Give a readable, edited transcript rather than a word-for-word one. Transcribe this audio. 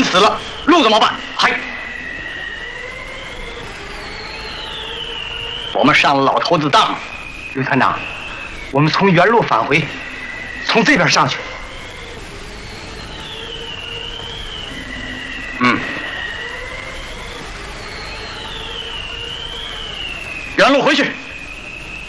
死了，路怎么办？ 嗨， 我们上了老头子当。刘团长，我们从原路返回，从这边上去。原路回去。